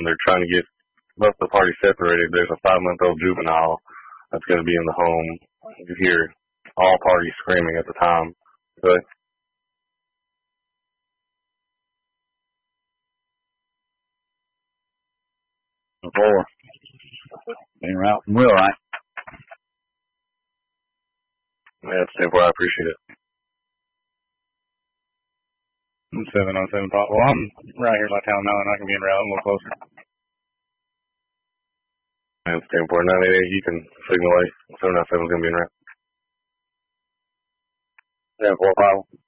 and they're trying to get both the parties separated. There's a 5-month-old juvenile that's going to be in the home. You hear all parties screaming at the time. But before being route from Will, right? Yeah, it's simple. I appreciate it. 707 Pop. Well, I'm right here by town now, and I can be in route a little closer. And it's 10-4, 988, you can signal 8. 797 is going to be in route. 745.